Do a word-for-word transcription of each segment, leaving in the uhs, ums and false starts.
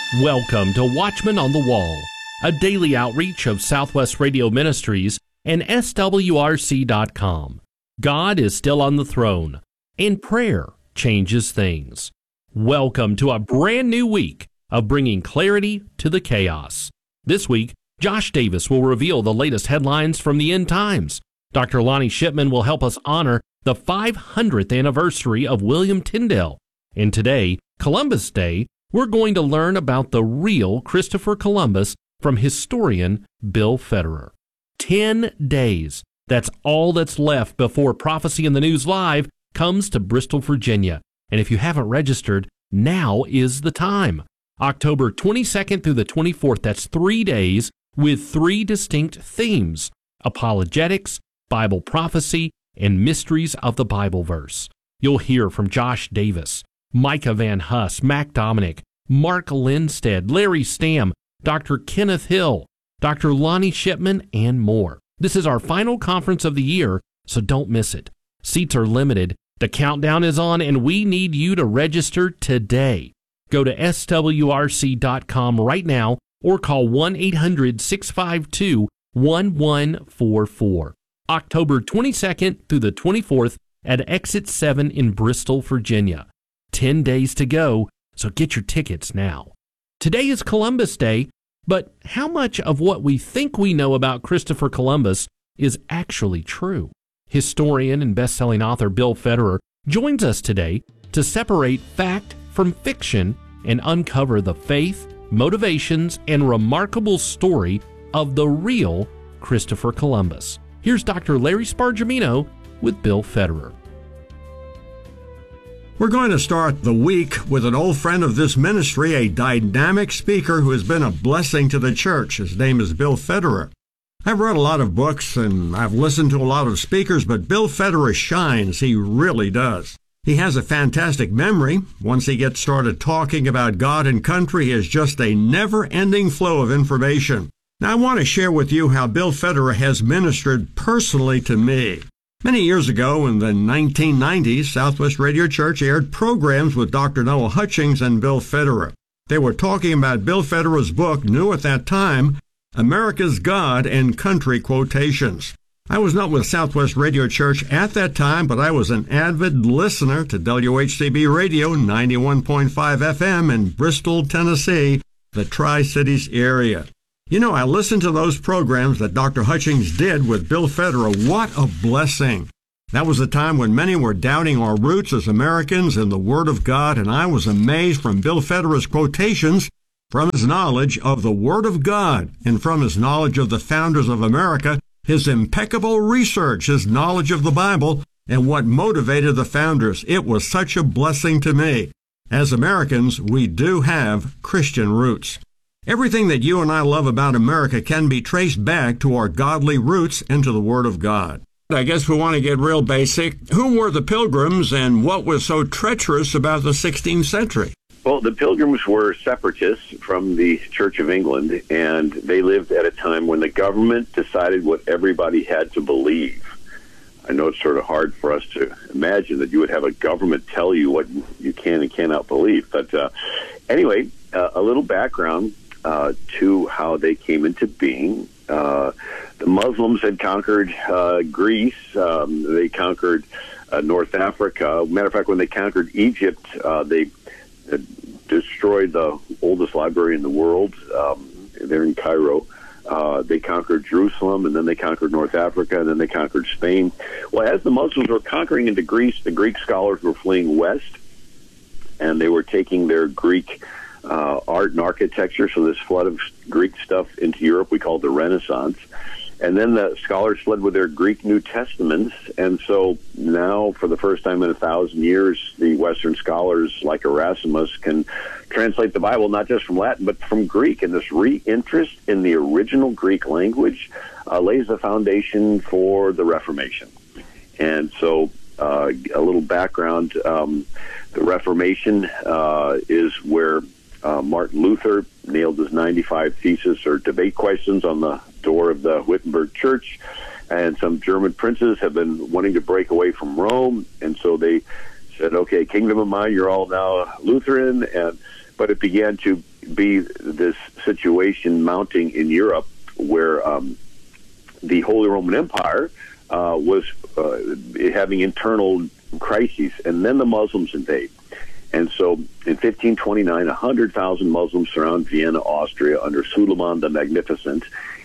Welcome to Watchman on the Wall, a daily outreach of Southwest Radio Ministries and S W R C dot com. God is still on the throne, and prayer changes things. Welcome to a brand new week of bringing clarity to the chaos. This week, Josh Davis will reveal the latest headlines from the end times. Doctor Lonnie Shipman will help us honor the five hundredth anniversary of William Tyndale. And today, Columbus Day, we're going to learn about the real Christopher Columbus from historian Bill Federer. Ten days. That's all that's left before Prophecy in the News Live comes to Bristol, Virginia. And if you haven't registered, now is the time. October twenty-second through the twenty-fourth, that's three days with three distinct themes: apologetics, Bible prophecy, and mysteries of the Bible verse. You'll hear from Josh Davis, Micah Van Huss, Mac Dominic, Mark Lindstead, Larry Stamm, Doctor Kenneth Hill, Doctor Lonnie Shipman, and more. This is our final conference of the year, so don't miss it. Seats are limited, the countdown is on, and we need you to register today. Go to S W R C dot com right now or call one eight hundred, six five two, one one four four. October twenty-second through the twenty-fourth at Exit seven in Bristol, Virginia. Ten days to go, so get your tickets now. Today is Columbus Day, but how much of what we think we know about Christopher Columbus is actually true? Historian and best-selling author Bill Federer joins us today to separate fact from fiction and uncover the faith, motivations, and remarkable story of the real Christopher Columbus. Here's Doctor Larry Spargimino with Bill Federer. We're going to start the week with an old friend of this ministry, a dynamic speaker who has been a blessing to the church. His name is Bill Federer. I've read a lot of books and I've listened to a lot of speakers, but Bill Federer shines. He really does. He has a fantastic memory. Once he gets started talking about God and country, he has just a never-ending flow of information. Now, I want to share with you how Bill Federer has ministered personally to me. Many years ago, in the nineteen nineties, Southwest Radio Church aired programs with Doctor Noah Hutchings and Bill Federer. They were talking about Bill Federer's book, new at that time, America's God and Country Quotations. I was not with Southwest Radio Church at that time, but I was an avid listener to W H C B Radio ninety-one point five F M in Bristol, Tennessee, the Tri-Cities area. You know, I listened to those programs that Doctor Hutchings did with Bill Federer. What a blessing. That was a time when many were doubting our roots as Americans in the Word of God, and I was amazed from Bill Federer's quotations, from his knowledge of the Word of God, and from his knowledge of the founders of America, his impeccable research, his knowledge of the Bible, and what motivated the founders. It was such a blessing to me. As Americans, we do have Christian roots. Everything that you and I love about America can be traced back to our godly roots and to the Word of God. I guess we want to get real basic. Who were the Pilgrims and what was so treacherous about the sixteenth century? Well, the Pilgrims were separatists from the Church of England, and they lived at a time when the government decided what everybody had to believe. I know it's sort of hard for us to imagine that you would have a government tell you what you can and cannot believe. But uh, anyway, uh, a little background uh, to how they came into being. Uh, the Muslims had conquered uh, Greece. Um, they conquered uh, North Africa. Matter of fact, when they conquered Egypt, uh, they uh, destroyed the oldest library in the world. Um, they're in Cairo. Uh, they conquered Jerusalem, and then they conquered North Africa, and then they conquered Spain. Well, as the Muslims were conquering into Greece, the Greek scholars were fleeing west, and they were taking their Greek uh, art and architecture, so this flood of Greek stuff into Europe we called the Renaissance. And then the scholars fled with their Greek New Testaments, and so now, for the first time in a thousand years, the Western scholars like Erasmus can translate the Bible not just from Latin, but from Greek. And this re-interest in the original Greek language uh, lays the foundation for the Reformation. And so, uh, a little background, um, the Reformation uh, is where uh, Martin Luther nailed his ninety-five thesis or debate questions on the door of the Wittenberg Church, and some German princes have been wanting to break away from Rome, and so they said, okay, kingdom of mine, you're all now Lutheran, and but it began to be this situation mounting in Europe where um, the Holy Roman Empire uh, was uh, having internal crises, and then the Muslims invade. And so in fifteen twenty-nine, one hundred thousand Muslims surround Vienna, Austria, under Suleiman the Magnificent.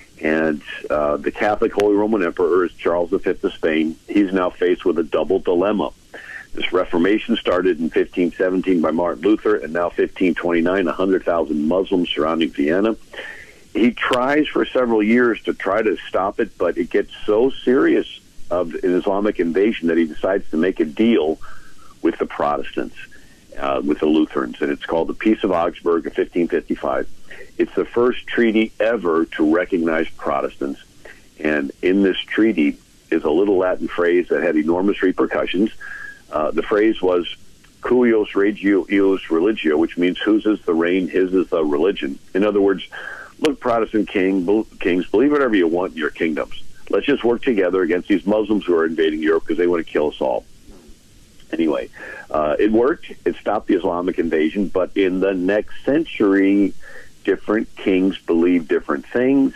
And uh, the Catholic Holy Roman Emperor is Charles the Fifth of Spain. He's now faced with a double dilemma. This Reformation started in fifteen seventeen by Martin Luther, and now fifteen twenty-nine, one hundred thousand Muslims surrounding Vienna. He tries for several years to try to stop it, but it gets so serious of an Islamic invasion that he decides to make a deal with the Protestants, uh, with the Lutherans, and it's called the Peace of Augsburg of fifteen fifty-five. It's the first treaty ever to recognize Protestants, and in this treaty is a little Latin phrase that had enormous repercussions. Uh, the phrase was cuius regio ius religio, which means whose is the reign, his is the religion. In other words, look, Protestant king, kings, believe whatever you want in your kingdoms. Let's just work together against these Muslims who are invading Europe because they want to kill us all. Anyway, uh, it worked. It stopped the Islamic invasion, but in the next century, different kings believed different things,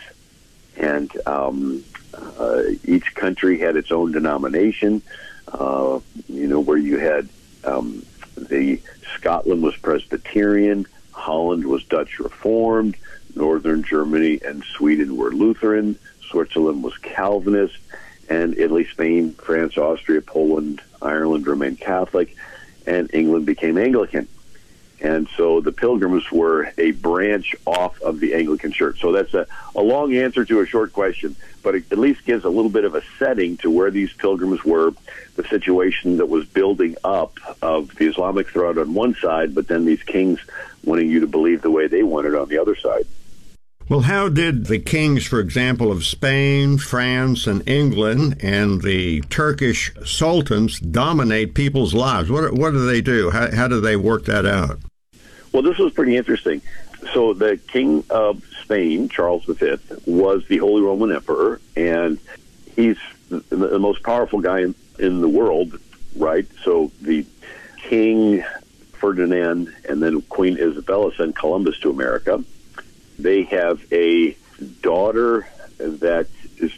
and um, uh, each country had its own denomination. Uh, you know, where you had um, the Scotland was Presbyterian, Holland was Dutch Reformed, Northern Germany and Sweden were Lutheran, Switzerland was Calvinist, and Italy, Spain, France, Austria, Poland, Ireland remained Catholic, and England became Anglican. And so the Pilgrims were a branch off of the Anglican Church. So that's a, a long answer to a short question, but it at least gives a little bit of a setting to where these Pilgrims were, the situation that was building up of the Islamic threat on one side, but then these kings wanting you to believe the way they wanted on the other side. Well, how did the kings, for example, of Spain, France, and England, and the Turkish sultans dominate people's lives? What, what do they do? How, how do they work that out? Well, this was pretty interesting. So the king of Spain, Charles the Fifth, was the Holy Roman Emperor, and he's the, the most powerful guy in, in the world, right? So the King Ferdinand and then Queen Isabella sent Columbus to America. They have a daughter that is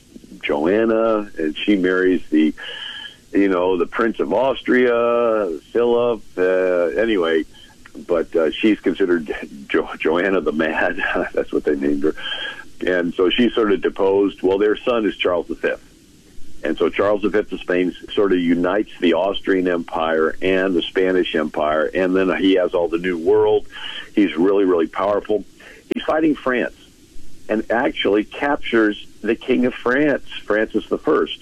Joanna, and she marries the, you know, the Prince of Austria, Philip. Uh, anyway, but uh, she's considered jo- Joanna the Mad. That's what they named her. And so she's sort of deposed. Well, their son is Charles the Fifth. And so Charles the Fifth of Spain sort of unites the Austrian Empire and the Spanish Empire, and then he has all the New World. He's really, really powerful. He's fighting France and actually captures the King of France, Francis the First.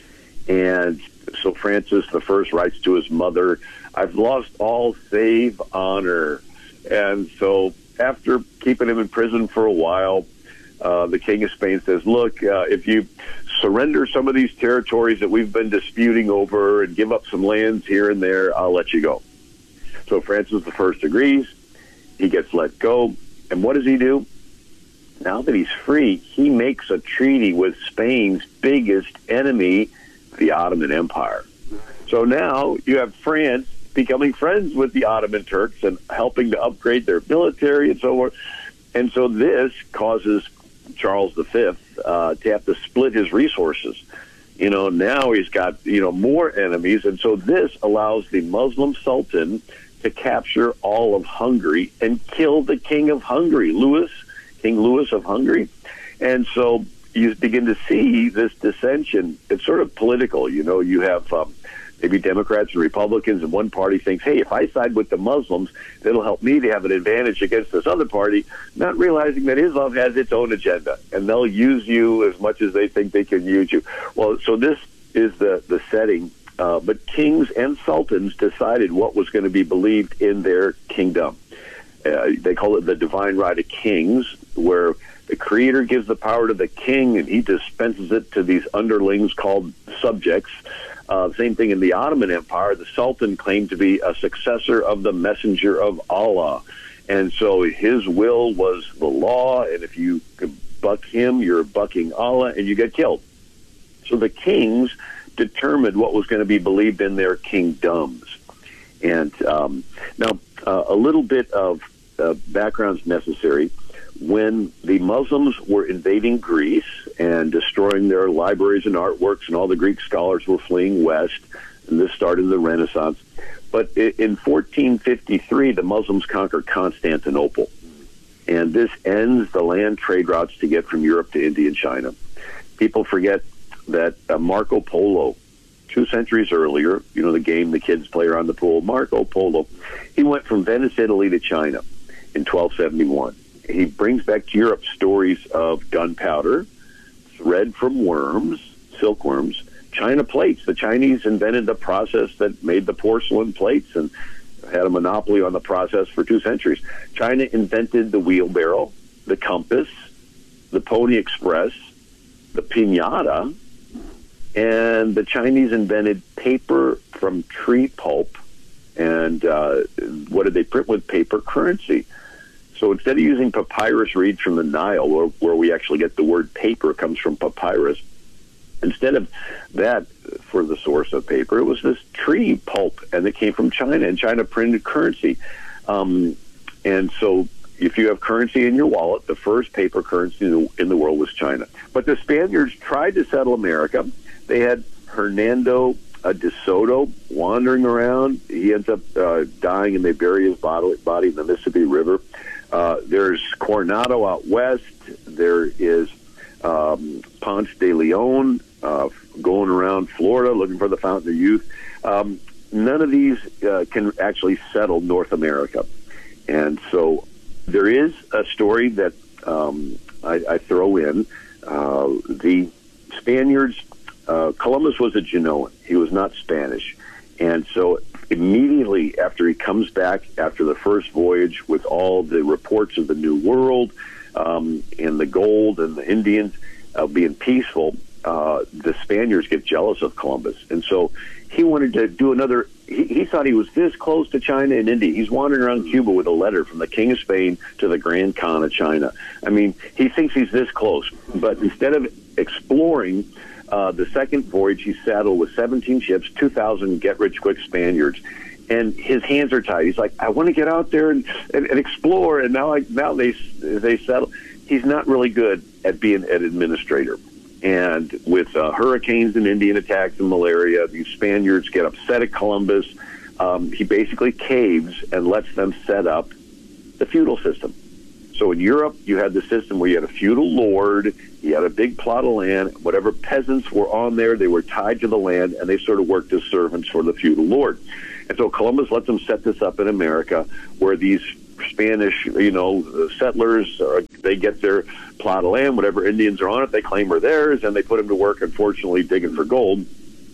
And so Francis the First writes to his mother, "I've lost all save honor." And so after keeping him in prison for a while, uh, the King of Spain says, look, uh, if you surrender some of these territories that we've been disputing over and give up some lands here and there, I'll let you go. So Francis the First agrees. He gets let go. And what does he do? Now that he's free, he makes a treaty with Spain's biggest enemy, the Ottoman Empire. So now you have France becoming friends with the Ottoman Turks and helping to upgrade their military and so forth. And so this causes Charles the Fifth uh, to have to split his resources. You know, now he's got, you know, more enemies. And so this allows the Muslim Sultan to capture all of Hungary and kill the King of Hungary, Louis, King Louis of Hungary. And so you begin to see this dissension. It's sort of political. You know, you have um, maybe Democrats and Republicans, and one party thinks, hey, if I side with the Muslims, it'll help me to have an advantage against this other party, not realizing that Islam has its own agenda, and they'll use you as much as they think they can use you. Well, so this is the, the setting. Uh, but kings and sultans decided what was going to be believed in their kingdom. Uh, they call it the divine right of kings, where the creator gives the power to the king and he dispenses it to these underlings called subjects. Uh, same thing in the Ottoman Empire. The sultan claimed to be a successor of the messenger of Allah. And so his will was the law, and if you could buck him, you're bucking Allah, and you get killed. So the kings determined what was going to be believed in their kingdoms. And um, now uh, a little bit of uh, background's necessary. When the Muslims were invading Greece and destroying their libraries and artworks, and all the Greek scholars were fleeing west, and this started the Renaissance. But in fourteen fifty-three, the Muslims conquer Constantinople, and this ends the land trade routes to get from Europe to India and China. People forget that uh, Marco Polo, two centuries earlier, you know, the game the kids play around the pool, Marco Polo, he went from Venice, Italy to China in twelve seventy-one. He brings back to Europe stories of gunpowder, thread from worms, silkworms, China plates. The Chinese invented the process that made the porcelain plates and had a monopoly on the process for two centuries. China invented the wheelbarrow, the compass, the Pony Express, the piñata, and the Chinese invented paper from tree pulp. And uh, what did they print with? Paper currency. So instead of using papyrus reeds from the Nile, where, where we actually get the word paper, comes from papyrus, instead of that for the source of paper, it was this tree pulp, and it came from China, and China printed currency. Um, and so if you have currency in your wallet, the first paper currency in the, in the world was China. But the Spaniards tried to settle America. They had Hernando uh, de Soto wandering around. He ends up uh, dying, and they bury his body, body in the Mississippi River. Uh, there's Coronado out west. There is um, Ponce de Leon uh, going around Florida looking for the Fountain of Youth. Um, none of these uh, can actually settle North America. And so there is a story that um, I, I throw in. Uh, the Spaniards, uh, Columbus was a Genoan. He was not Spanish. And so immediately after he comes back after the first voyage with all the reports of the New World um, and the gold and the Indians uh, being peaceful, uh, the Spaniards get jealous of Columbus. And so he wanted to do another, he, he thought he was this close to China and India. He's wandering around Cuba with a letter from the King of Spain to the Grand Khan of China. I mean, he thinks he's this close. But instead of exploring, Uh, the second voyage, he saddled with seventeen ships, two thousand get-rich-quick Spaniards, and his hands are tied. He's like, I want to get out there and, and, and explore, and now I, now they they settle. He's not really good at being an administrator. And with uh, hurricanes and Indian attacks and malaria, these Spaniards get upset at Columbus. Um, he basically caves and lets them set up the feudal system. So in Europe, you had the system where you had a feudal lord, you had a big plot of land, whatever peasants were on there, they were tied to the land, and they sort of worked as servants for the feudal lord. And so Columbus lets them set this up in America, where these Spanish, you know, settlers, are, they get their plot of land, whatever Indians are on it, they claim are theirs, and they put them to work, unfortunately, digging for gold.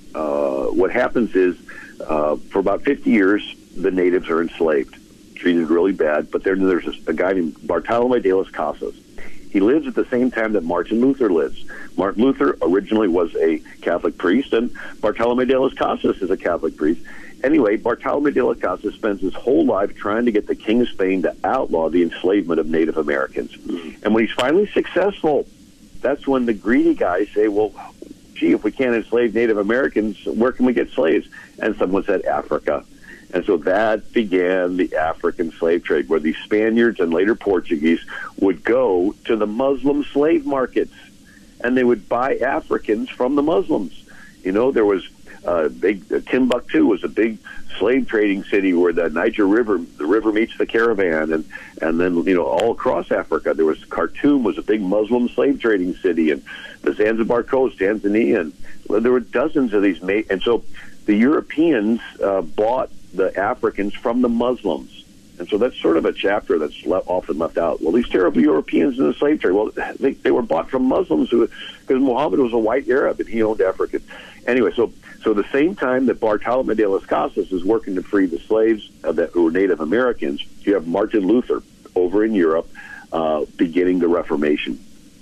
Uh, what happens is, uh, for about fifty years, the natives are enslaved, treated really bad. But then there's a guy named Bartolome de las Casas. He lives at the same time that Martin Luther lives. Martin Luther originally was a Catholic priest, and Bartolome de las Casas is a Catholic priest. Anyway, Bartolome de las Casas spends his whole life trying to get the King of Spain to outlaw the enslavement of Native Americans. Mm-hmm. And when he's finally successful, that's when the greedy guys say, well, gee, if we can't enslave Native Americans, where can we get slaves? And someone said Africa. And so that began the African slave trade, where the Spaniards and later Portuguese would go to the Muslim slave markets, and they would buy Africans from the Muslims. You know, there was uh, big uh, Timbuktu was a big slave trading city where the Niger River, the river meets the caravan, and and then you know all across Africa there was Khartoum was a big Muslim slave trading city, and the Zanzibar coast, Tanzania, and well, there were dozens of these. Ma- and so the Europeans uh, bought the Africans from the Muslims. And so that's sort of a chapter that's le- often left out. Well, these terrible Europeans in the slave trade, well, they, they were bought from Muslims who, because Muhammad was a white Arab and he owned Africans. Anyway, so so the same time that Bartolome de las Casas is working to free the slaves uh, that who were Native Americans, you have Martin Luther over in Europe uh, beginning the Reformation.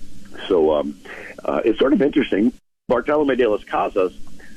So um, uh, it's sort of interesting. Bartolome de las Casas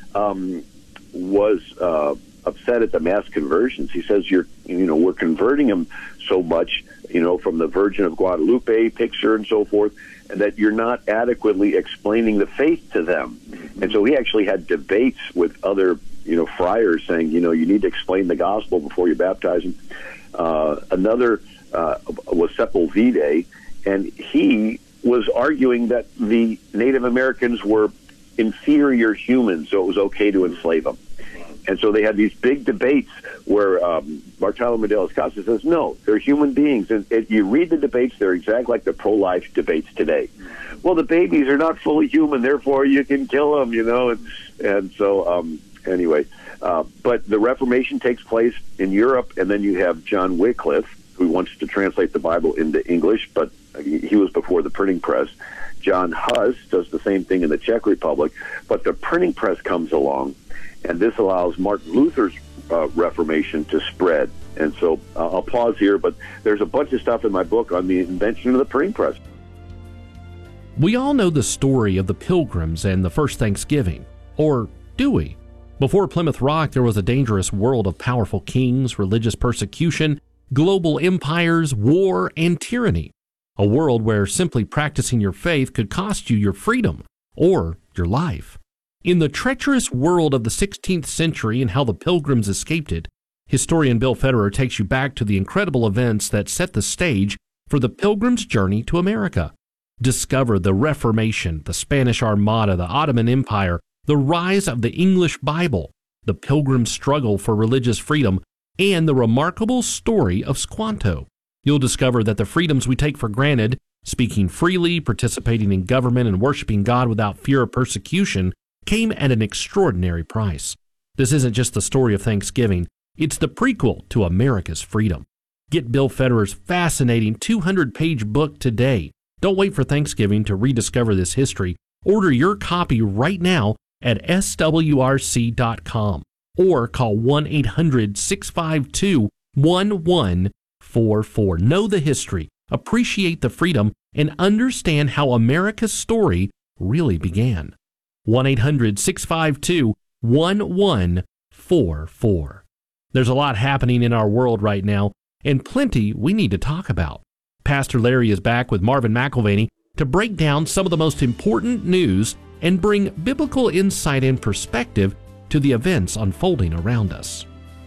um, was... Uh, upset at the mass conversions. He says, "You're, you know, we're converting them so much, you know, from the Virgin of Guadalupe picture and so forth, and that you're not adequately explaining the faith to them." Mm-hmm. And so he actually had debates with other, you know, friars saying, you know, you need to explain the gospel before you baptize them. Uh, another uh, was Sepulveda, and he was arguing that the Native Americans were inferior humans, so it was okay to enslave them. And so they had these big debates where um, Bartolomé de las Casas says, no, they're human beings. And if you read the debates, they're exactly like the pro-life debates today. Well, the babies are not fully human, therefore you can kill them, you know. And, and so, um, anyway, uh, but the Reformation takes place in Europe, and then you have John Wycliffe, who wants to translate the Bible into English, but he was before the printing press. John Huss does the same thing in the Czech Republic, but the printing press comes along, and this allows Martin Luther's uh, Reformation to spread. And so uh, I'll pause here, but there's a bunch of stuff in my book on the invention of the printing press. We all know the story of the Pilgrims and the first Thanksgiving. Or do we? Before Plymouth Rock, there was a dangerous world of powerful kings, religious persecution, global empires, war, and tyranny. A world where simply practicing your faith could cost you your freedom or your life. In the treacherous world of the sixteenth century and how the Pilgrims escaped it, historian Bill Federer takes you back to the incredible events that set the stage for the Pilgrims' journey to America. Discover the Reformation, the Spanish Armada, the Ottoman Empire, the rise of the English Bible, the Pilgrims' struggle for religious freedom, and the remarkable story of Squanto. You'll discover that the freedoms we take for granted, speaking freely, participating in government, and worshiping God without fear of persecution, came at an extraordinary price. This isn't just the story of Thanksgiving, it's the prequel to America's freedom. Get Bill Federer's fascinating two hundred page book today. Don't wait for Thanksgiving to rediscover this history. Order your copy right now at S W R C dot com or call one eight hundred six five two one one four four. Know the history, appreciate the freedom, and understand how America's story really began. one eight hundred six five two one one four four. There's a lot happening in our world right now, and plenty we need to talk about. Pastor Larry is back with Marvin McIlvaney to break down some of the most important news and bring biblical insight and perspective to the events unfolding around us.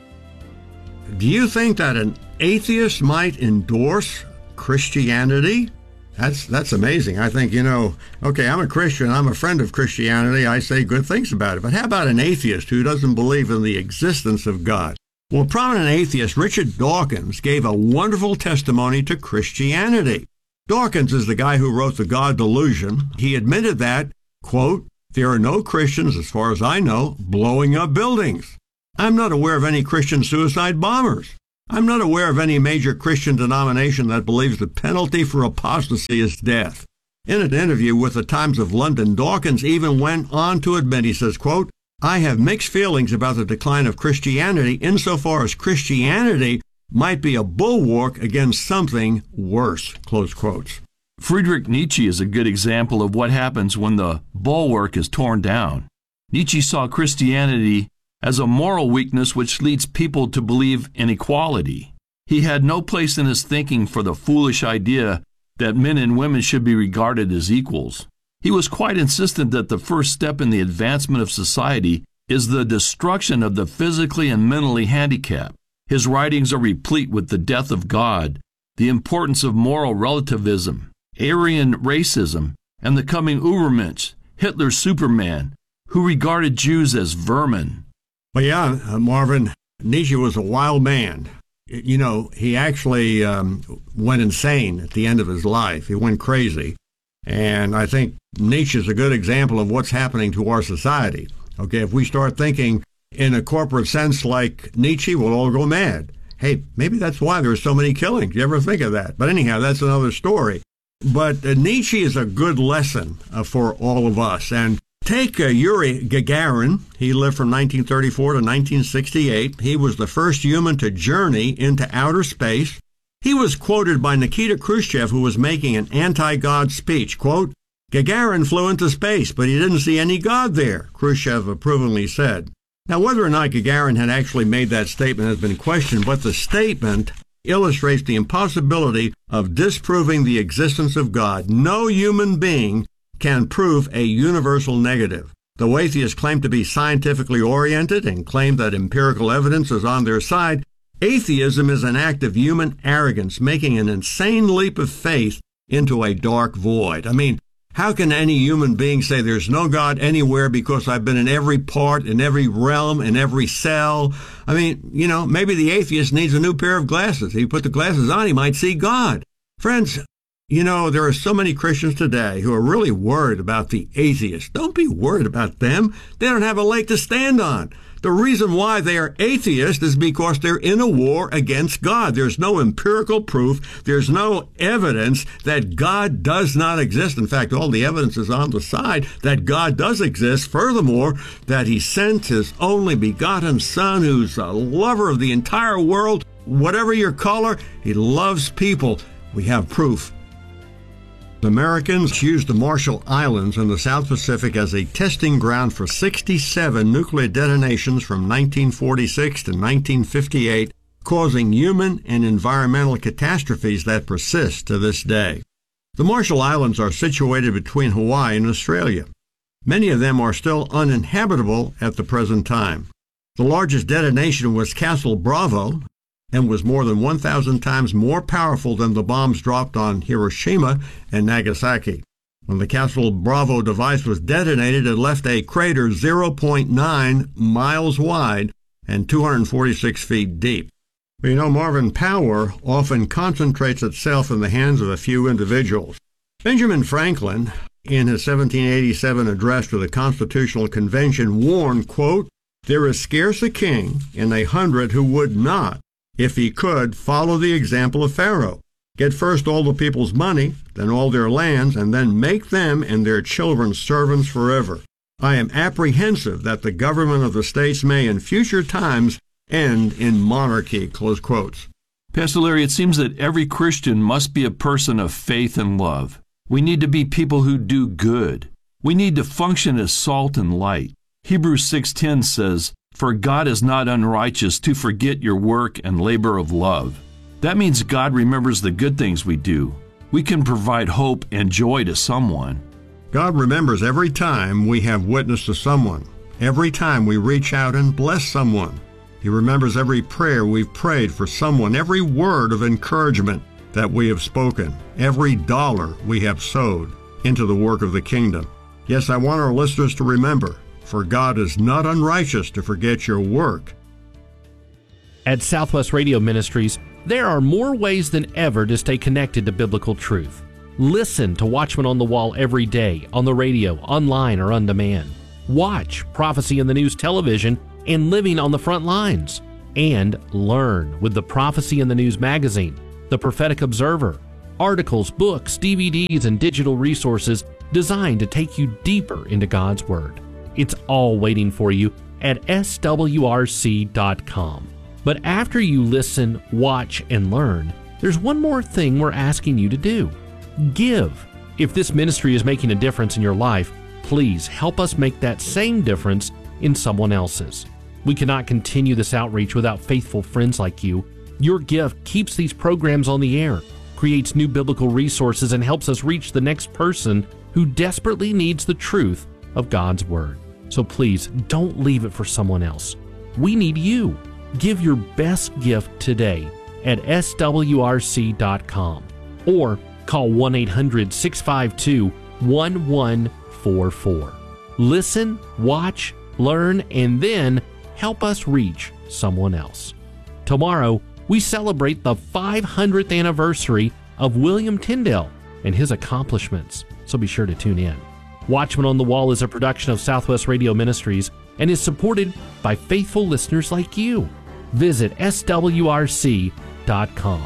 Do you think that an atheist might endorse Christianity? That's that's amazing. I think, you know, okay, I'm a Christian, I'm a friend of Christianity, I say good things about it. But how about an atheist who doesn't believe in the existence of God? Well, prominent atheist Richard Dawkins gave a wonderful testimony to Christianity. Dawkins is the guy who wrote The God Delusion. He admitted that, quote, there are no Christians, as far as I know, blowing up buildings. I'm not aware of any Christian suicide bombers. I'm not aware of any major Christian denomination that believes the penalty for apostasy is death. In an interview with the Times of London, Dawkins even went on to admit, he says, quote, I have mixed feelings about the decline of Christianity insofar as Christianity might be a bulwark against something worse, close quotes. Friedrich Nietzsche is a good example of what happens when the bulwark is torn down. Nietzsche saw Christianity as a moral weakness which leads people to believe in equality. He had no place in his thinking for the foolish idea that men and women should be regarded as equals. He was quite insistent that the first step in the advancement of society is the destruction of the physically and mentally handicapped. His writings are replete with the death of God, the importance of moral relativism, Aryan racism, and the coming Übermensch, Hitler's Superman, who regarded Jews as vermin. Well, yeah, uh, Marvin, Nietzsche was a wild man. You know, he actually um, went insane at the end of his life. He went crazy. And I think Nietzsche is a good example of what's happening to our society. Okay, if we start thinking in a corporate sense like Nietzsche, we'll all go mad. Hey, maybe that's why there's so many killings. You ever think of that? But anyhow, that's another story. But uh, Nietzsche is a good lesson uh, for all of us. And take uh, Yuri Gagarin. He lived from nineteen thirty-four to nineteen sixty-eight. He was the first human to journey into outer space. He was quoted by Nikita Khrushchev, who was making an anti-God speech. Quote, Gagarin flew into space, but he didn't see any God there, Khrushchev approvingly said. Now, whether or not Gagarin had actually made that statement has been questioned, but the statement illustrates the impossibility of disproving the existence of God. No human being can prove a universal negative. Though atheists claim to be scientifically oriented and claim that empirical evidence is on their side, Atheism is an act of human arrogance, making an insane leap of faith into a dark void. I mean, how can any human being say there's no God anywhere because I've been in every part, in every realm, in every cell? I mean, you know, maybe the atheist needs a new pair of glasses. If he put the glasses on, he might see God. Friends, you know, there are so many Christians today who are really worried about the atheists. Don't be worried about them. They don't have a leg to stand on. The reason why they are atheists is because they're in a war against God. There's no empirical proof. There's no evidence that God does not exist. In fact, all the evidence is on the side that God does exist. Furthermore, that he sent his only begotten Son, who's a lover of the entire world. Whatever your color, he loves people. We have proof. Americans used the Marshall Islands in the South Pacific as a testing ground for sixty-seven nuclear detonations from nineteen forty-six to nineteen fifty-eight, causing human and environmental catastrophes that persist to this day. The Marshall Islands are situated between Hawaii and Australia. Many of them are still uninhabitable at the present time. The largest detonation was Castle Bravo, and was more than one thousand times more powerful than the bombs dropped on Hiroshima and Nagasaki. When the Castle Bravo device was detonated, it left a crater zero point nine miles wide and two hundred forty-six feet deep. You know, Marvin, power often concentrates itself in the hands of a few individuals. Benjamin Franklin, in his seventeen eighty-seven address to the Constitutional Convention, warned, quote, "There is scarce a king in a hundred who would not, if he could, follow the example of Pharaoh. Get first all the people's money, then all their lands, and then make them and their children servants forever. I am apprehensive that the government of the states may in future times end in monarchy," close quotes. Pastor Larry, it seems that every Christian must be a person of faith and love. We need to be people who do good. We need to function as salt and light. Hebrews six ten says, "For God is not unrighteous to forget your work and labor of love." That means God remembers the good things we do. We can provide hope and joy to someone. God remembers every time we have witnessed to someone, every time we reach out and bless someone. He remembers every prayer we've prayed for someone, every word of encouragement that we have spoken, every dollar we have sowed into the work of the kingdom. Yes, I want our listeners to remember, for God is not unrighteous to forget your work. At Southwest Radio Ministries, there are more ways than ever to stay connected to biblical truth. Listen to Watchmen on the Wall every day on the radio, online, or on demand. Watch Prophecy in the News television and Living on the Front Lines. And learn with the Prophecy in the News magazine, the Prophetic Observer, articles, books, D V Ds, and digital resources designed to take you deeper into God's Word. It's all waiting for you at S W R C dot com. But after you listen, watch, and learn, there's one more thing we're asking you to do. Give. If this ministry is making a difference in your life, please help us make that same difference in someone else's. We cannot continue this outreach without faithful friends like you. Your gift keeps these programs on the air, creates new biblical resources, and helps us reach the next person who desperately needs the truth of God's Word. So please don't leave it for someone else. We need you. Give your best gift today at S W R C dot com or call one eight hundred, six five two, one one four four. Listen, watch, learn, and then help us reach someone else. Tomorrow, we celebrate the five hundredth anniversary of William Tyndale and his accomplishments, so be sure to tune in. Watchmen on the Wall is a production of Southwest Radio Ministries and is supported by faithful listeners like you. Visit S W R C dot com.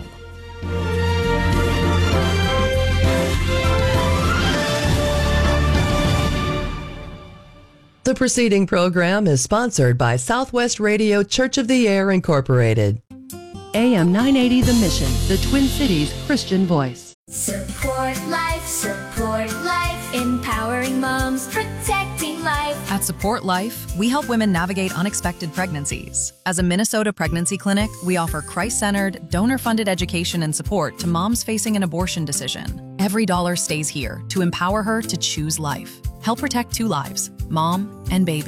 The preceding program is sponsored by Southwest Radio Church of the Air, Incorporated. A M nine eighty The Mission, the Twin Cities Christian voice. Support life, support life, empowering moms, protecting life. At Support Life, we help women navigate unexpected pregnancies. As a Minnesota pregnancy clinic, we offer Christ-centered, donor-funded education and support to moms facing an abortion decision. Every dollar stays here to empower her to choose life. Help protect two lives, mom and baby.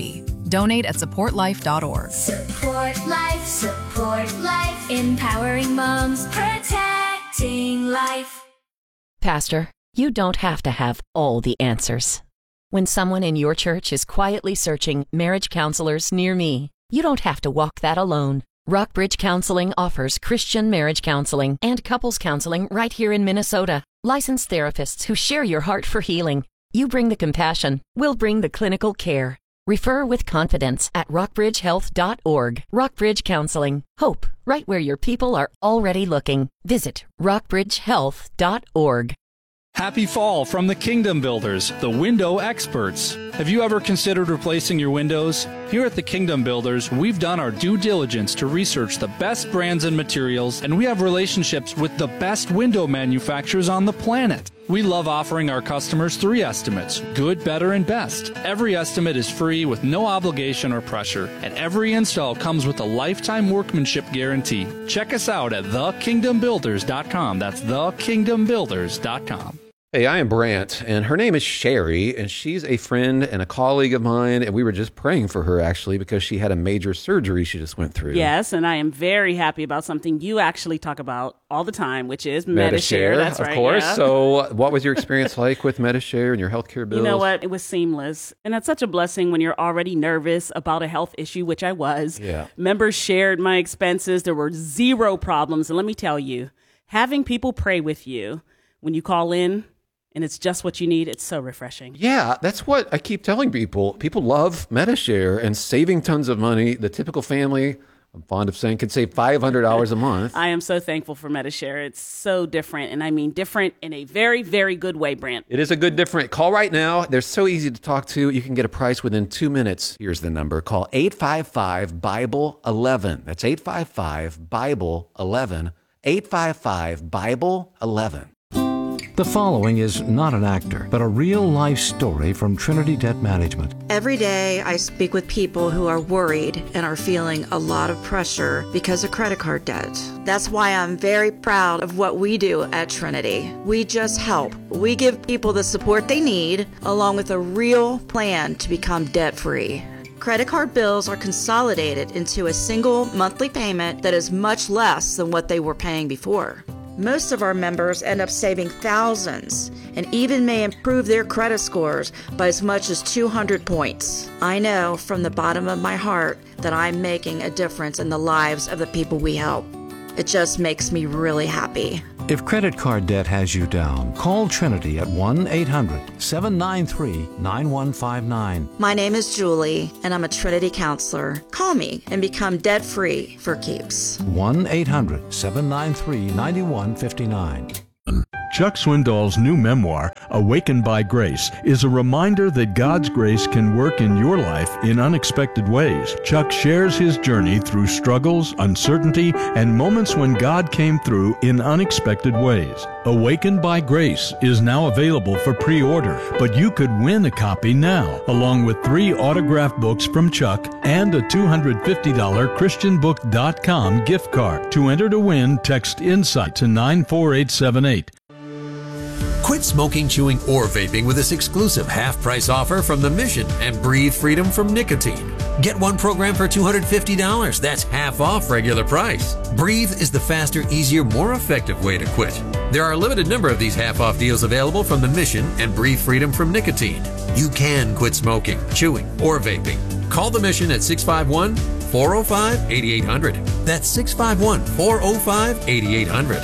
Donate at support life dot org. Support life, support life, empowering moms, protecting life. Pastor, you don't have to have all the answers. When someone in your church is quietly searching marriage counselors near me, you don't have to walk that alone. Rockbridge Counseling offers Christian marriage counseling and couples counseling right here in Minnesota. Licensed therapists who share your heart for healing. You bring the compassion, we'll bring the clinical care. Refer with confidence at rockbridge health dot org. Rockbridge Counseling. Hope, right where your people are already looking. Visit rockbridge health dot org. Happy fall from the Kingdom Builders, the window experts. Have you ever considered replacing your windows? Here at the Kingdom Builders, we've done our due diligence to research the best brands and materials, and we have relationships with the best window manufacturers on the planet. We love offering our customers three estimates, good, better, and best. Every estimate is free with no obligation or pressure, and every install comes with a lifetime workmanship guarantee. Check us out at the kingdom builders dot com. That's the kingdom builders dot com. Hey, I am Brant, and her name is Sherry, and she's a friend and a colleague of mine, and we were just praying for her, actually, because she had a major surgery she just went through. Yes, and I am very happy about something you actually talk about all the time, which is Medi-Share. Medi-Share, That's of right, course. yeah. So what was your experience like with Medi-Share and your healthcare bills? You know what? It was seamless, and that's such a blessing when you're already nervous about a health issue, which I was. Yeah. Members shared my expenses. There were zero problems, and let me tell you, having people pray with you when you call in, and it's just what you need, it's so refreshing. Yeah, that's what I keep telling people. People love Medi-Share and saving tons of money. The typical family, I'm fond of saying, could save five hundred dollars a month. I am so thankful for Medi-Share. It's so different, and I mean different in a very, very good way, Brant. It is a good different. Call right now. They're so easy to talk to. You can get a price within two minutes. Here's the number. Call eight five five, Bible eleven. That's eight five five, Bible eleven. eight five five, Bible eleven. The following is not an actor, but a real-life story from Trinity Debt Management. Every day, I speak with people who are worried and are feeling a lot of pressure because of credit card debt. That's why I'm very proud of what we do at Trinity. We just help. We give people the support they need, along with a real plan to become debt-free. Credit card bills are consolidated into a single monthly payment that is much less than what they were paying before. Most of our members end up saving thousands and even may improve their credit scores by as much as two hundred points. I know from the bottom of my heart that I'm making a difference in the lives of the people we help. It just makes me really happy. If credit card debt has you down, call Trinity at one eight hundred, seven nine three, nine one five nine. My name is Julie, and I'm a Trinity counselor. Call me and become debt-free for keeps. one eight hundred, seven nine three, nine one five nine. Chuck Swindoll's new memoir, Awakened by Grace, is a reminder that God's grace can work in your life in unexpected ways. Chuck shares his journey through struggles, uncertainty, and moments when God came through in unexpected ways. Awakened by Grace is now available for pre-order, but you could win a copy now, along with three autographed books from Chuck and a two hundred fifty dollars christian book dot com gift card. To enter to win, text INSIGHT to nine four eight seven eight. Quit smoking, chewing, or vaping with this exclusive half-price offer from The Mission and breathe freedom from nicotine. Get one program for two hundred fifty dollars. That's half off regular price. Breathe is the faster, easier, more effective way to quit. There are a limited number of these half-off deals available from The Mission and breathe freedom from nicotine. You can quit smoking, chewing, or vaping. Call The Mission at six five one, four oh five, eight eight hundred. That's six five one, four oh five, eight eight hundred.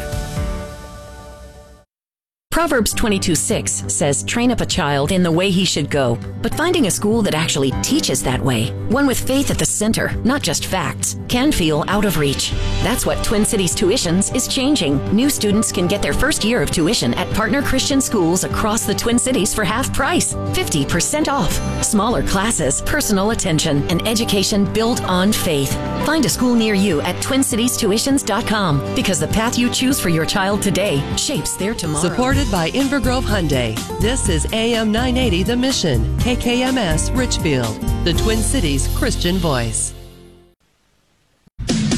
Proverbs twenty-two six says, train up a child in the way he should go. But finding a school that actually teaches that way, one with faith at the center, not just facts, can feel out of reach. That's what Twin Cities Tuitions is changing. New students can get their first year of tuition at partner Christian schools across the Twin Cities for half price, fifty percent off. Smaller classes, personal attention, and education built on faith. Find a school near you at twin cities tuitions dot com, because the path you choose for your child today shapes their tomorrow. Supported by Invergrove Hyundai. This is A M nine eighty The Mission, K K M S Richfield, the Twin Cities Christian Voice.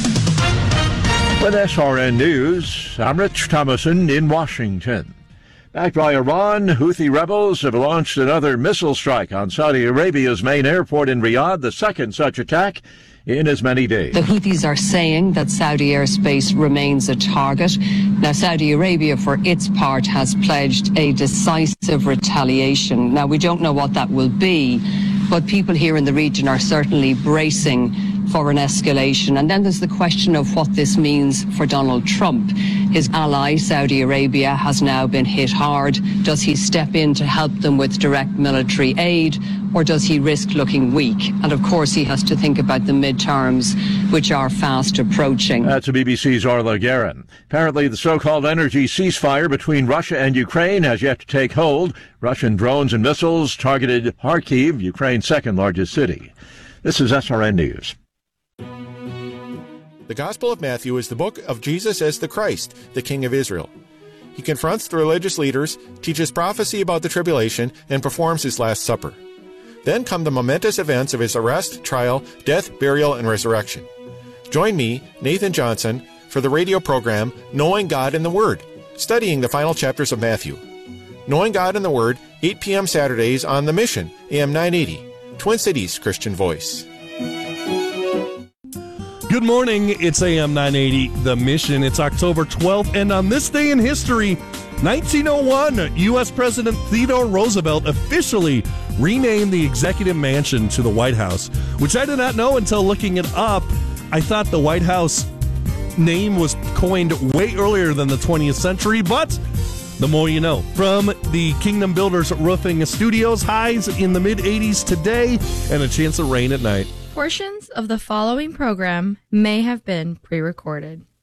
With S R N News, I'm Rich Thomason in Washington. Backed by Iran, Houthi rebels have launched another missile strike on Saudi Arabia's main airport in Riyadh, the second such attack in as many days. The Houthis are saying that Saudi airspace remains a target. Now, Saudi Arabia, for its part, has pledged a decisive retaliation. Now, we don't know what that will be, but people here in the region are certainly bracing for an escalation. And then there's the question of what this means for Donald Trump. His ally, Saudi Arabia, has now been hit hard. Does he step in to help them with direct military aid, or does he risk looking weak? And of course, he has to think about the midterms, which are fast approaching. That's B B C's Orla Guerin. Apparently, the so-called energy ceasefire between Russia and Ukraine has yet to take hold. Russian drones and missiles targeted Kharkiv, Ukraine's second largest city. This is S R N News. The Gospel of Matthew is the book of Jesus as the Christ, the King of Israel. He confronts the religious leaders, teaches prophecy about the tribulation, and performs his Last Supper. Then come the momentous events of his arrest, trial, death, burial, and resurrection. Join me, Nathan Johnson, for the radio program Knowing God in the Word, studying the final chapters of Matthew. Knowing God in the Word, eight p.m. Saturdays on The Mission, A M nine eighty, Twin Cities Christian Voice. Good morning, it's A M nine eighty, The Mission. It's October twelfth, and on this day in history, nineteen oh one, U S President Theodore Roosevelt officially renamed the Executive Mansion to the White House, which I did not know until looking it up. I thought the White House name was coined way earlier than the twentieth century, but the more you know. From the Kingdom Builders Roofing Studios, highs in the mid-eighties today and a chance of rain at night. Portions of the following program may have been pre-recorded.